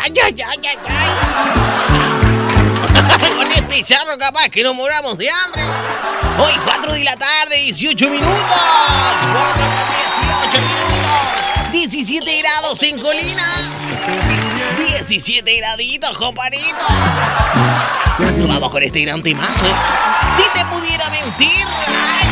ay, ay, ay, ay, ay. Con este charro capaz que nos moramos de hambre. Hoy 4 de la tarde, 18 minutos. 4 con 18 minutos. 17 grados en Colina. 17 graditos, compadrito. Vamos con este gran temazo. Si te pudiera mentir.